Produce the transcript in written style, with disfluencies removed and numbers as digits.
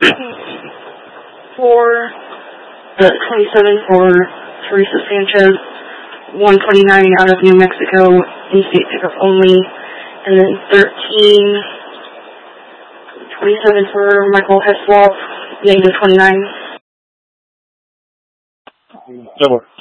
27 for Teresa Sanchez, 129 out of New Mexico, in-state pickup only, and then 27 for Michael Heslov, -29. Double.